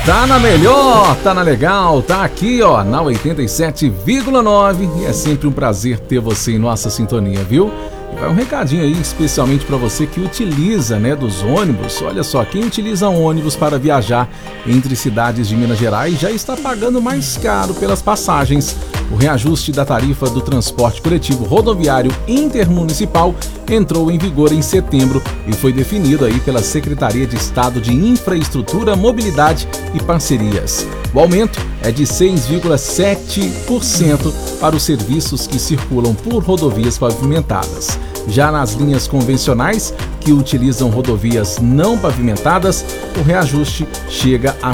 Tá na melhor, tá na legal, tá aqui, ó, na 87,9 e é sempre um prazer ter você em nossa sintonia, viu? E vai um recadinho aí, especialmente para você que utiliza, dos ônibus. Olha só, quem utiliza ônibus para viajar entre cidades de Minas Gerais já está pagando mais caro pelas passagens. O reajuste da tarifa do transporte coletivo rodoviário intermunicipal entrou em vigor em setembro e foi definido aí pela Secretaria de Estado de Infraestrutura, Mobilidade e Parcerias. O aumento é de 6,7% para os serviços que circulam por rodovias pavimentadas. Já nas linhas convencionais, que utilizam rodovias não pavimentadas, o reajuste chega a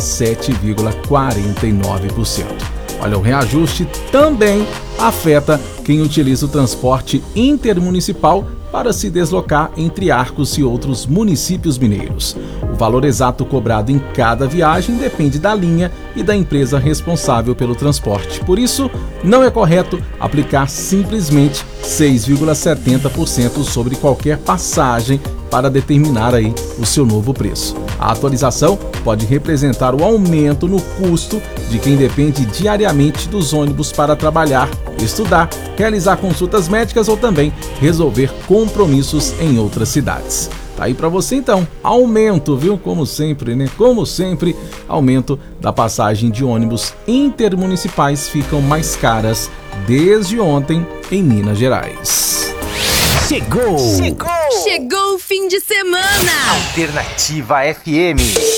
7,49%. Olha, o reajuste também afeta quem utiliza o transporte intermunicipal para se deslocar entre Arcos e outros municípios mineiros. O valor exato cobrado em cada viagem depende da linha e da empresa responsável pelo transporte. Por isso, não é correto aplicar simplesmente 6,70% sobre qualquer passagem para determinar aí o seu novo preço. A atualização pode representar o aumento no custo de quem depende diariamente dos ônibus para trabalhar, estudar, realizar consultas médicas ou também resolver compromissos em outras cidades. Tá aí para você então, aumento, viu? Como sempre, Como sempre, aumento da passagem de ônibus intermunicipais ficam mais caras desde ontem em Minas Gerais. Chegou o fim de semana! Alternativa FM.